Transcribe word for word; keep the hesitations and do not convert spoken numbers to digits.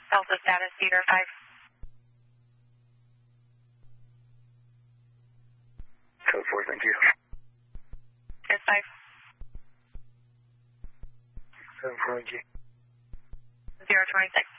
Delta status, Cedar five. Code four, thank you. Code five. seven four, thank you. zero twenty-six.